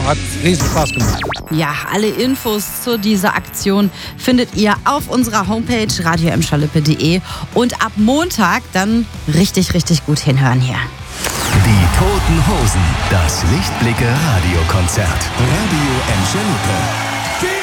hat riesen Spaß gemacht. Ja, alle Infos zu dieser Aktion findet ihr auf unserer Homepage radio-lippe.de und ab Montag dann richtig, richtig gut hinhören hier. Die Toten Hosen, das Lichtblicke Radiokonzert. Radio Lippe.